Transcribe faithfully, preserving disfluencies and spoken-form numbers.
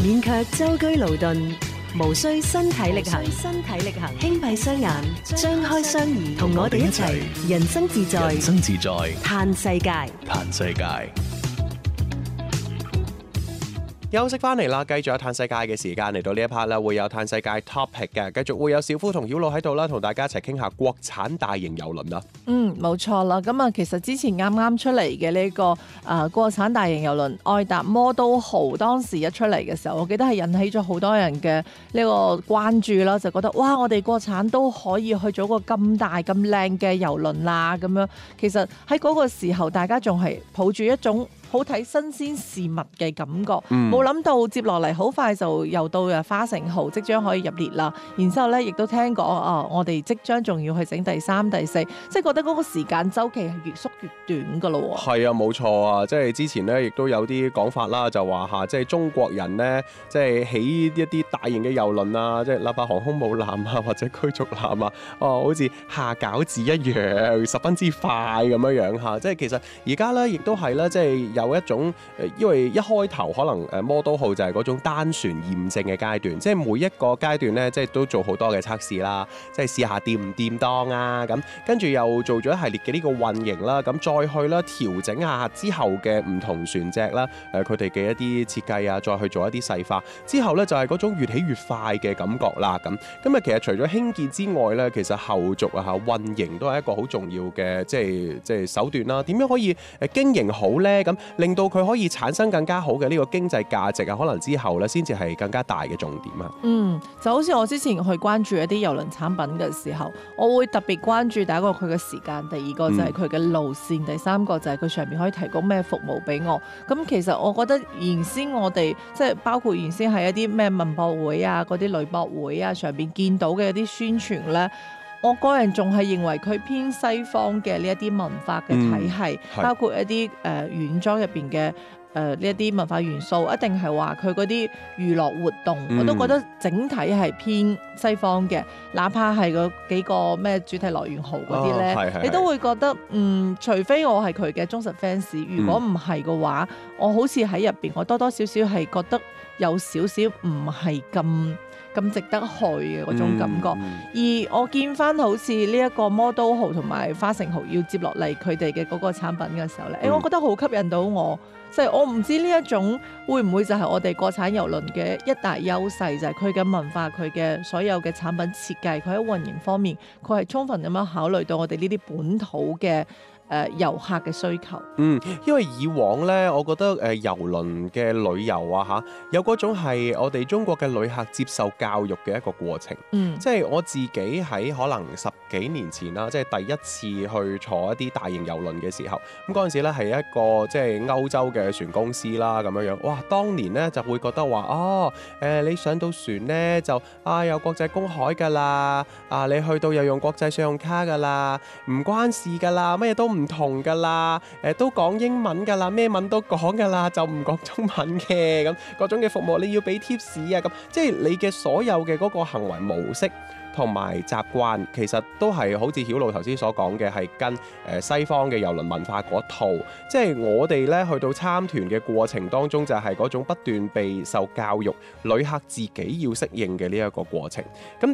免卻舟車勞頓，無需身體力行，身體力行，輕閉雙眼，張開雙耳，同我哋一齊人生自在， 人生自在， 嘆世界， 嘆世界。 休息翻嚟啦，繼續有嘆世界嘅時間，嚟到呢一 part 啦，會有嘆世界 topic 嘅，繼續會有小夫同曉露喺度啦，同大家一齊傾下國產大型郵輪啦。 嗯，冇錯啦。咁啊，其實之前啱啱出嚟嘅呢個誒、呃、國產大型郵輪愛達魔都號，當時一出嚟嘅時候，我記得係引起咗好多人嘅呢個關注啦，就覺得哇，我哋國產都可以去做個咁大咁靚嘅郵輪啦，咁樣。其實喺嗰個時候，大家仲係抱住一種好睇新鮮事物嘅感覺，冇諗、嗯、到接落嚟好快就又到啊花城號即將可以入列啦。然之後咧，亦都聽講啊，我哋即將仲要去整第三、第四，即係覺得嗰個時間週期係越縮越短噶咯。係啊，冇錯啊，即係之前咧亦都有啲講法啦，就話嚇，即係中國人咧，即係起一啲大型嘅郵輪啊，即係哪怕航空母艦啊，或者驅逐艦啊，哦，好似下餃子一樣，十分之快咁樣樣嚇。即係其實而家咧，亦都係咧，即係有。有一種誒，因為一開頭可能誒魔都號就係嗰種單船驗證嘅階段，即係每一個階段咧，即係都做好多嘅測試啦，即係試下掂唔掂當啊，咁跟住又做咗一系列嘅呢個運營啦，咁再去啦調整下之後嘅唔同船隻啦，誒佢哋嘅一啲設計啊，再去做一啲細化，之後咧就係嗰種越起越快嘅感覺啦，咁咁啊其實除咗興建之外咧，其實後續啊嚇運營都係一個好重要嘅即係即係手段啦，點樣可以誒經營好咧咁？令到佢可以產生更加好嘅呢個經濟價值啊，可能之後咧先至係更加大嘅重點啊。 嗯，就好似我之前去關注一啲郵輪產品嘅時候，我會特別關注第一個佢嘅時間，第二個就係佢嘅路線，嗯、第三個就係佢上面可以提供咩服務俾我。咁其實我覺得原先我哋即係包括原先係一啲咩文博會啊、嗰啲旅博會啊上邊見到嘅一啲宣傳咧。我個人仲係認為佢偏西方嘅呢一啲文化嘅體系，嗯、包括一啲誒軟裝入邊嘅誒呢一啲文化元素，一定係話佢嗰啲娛樂活動，嗯、我都覺得整體係偏西方嘅。哪怕係嗰幾個咩主題樂園號嗰啲咧，哦、你都會覺得嗯，除非我係佢嘅忠實 fans，如果唔係嘅話，嗯、我好似喺入邊，我多多少少係覺得有少少唔係咁。咁值得去嘅嗰種感覺，嗯、而我見翻好似呢一個魔都號同埋花城號要接落嚟佢哋嘅嗰個產品嘅時候咧，誒、嗯欸，我覺得好吸引到我，即係我唔知呢一種會唔會就係我哋國產郵輪嘅一大優勢，就係佢嘅文化、佢嘅所有嘅產品設計，佢喺運營方面，佢係充分咁樣考慮到我哋呢啲本土嘅。誒、呃、遊客嘅需求， 嗯，因為以往咧，我覺得誒郵輪嘅旅遊啊嚇，有嗰種係我哋中國嘅旅客接受教育嘅一個過程，嗯，即係我自己喺可能十幾年前啦，即係第一次去坐一啲大型郵輪嘅時候，咁嗰陣時咧係一個即係歐洲嘅船公司啦咁樣樣，哇！當年咧就會覺得話，哦，誒、呃、你上到船咧就啊有國際公海㗎啦，啊你去到又用國際信用卡㗎啦，唔關事㗎啦，乜嘢都唔同噶啦，誒都講英文噶啦，咩文都講噶啦，就唔講中文嘅咁，各種嘅服務你要俾 tips 啊，咁即係你嘅所有嘅嗰個行為模式同埋習慣，其實都係好似曉露頭先所講嘅，係跟誒西方嘅郵輪文化嗰套，即係我哋咧去到參團嘅過程當中，就係嗰種不斷被受教育，旅客自己要適應嘅呢一個過程。咁